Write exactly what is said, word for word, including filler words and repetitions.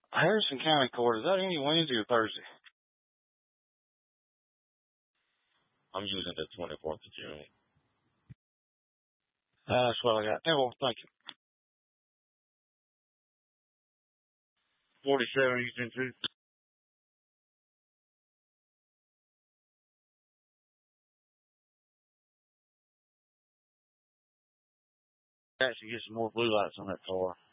Harrison County Court, is that any Wednesday or Thursday? I'm using the twenty-fourth of June. Uh, that's what I got. Yeah, well, thank you. forty-seven Eastern Street. Actually get some more blue lights on that car.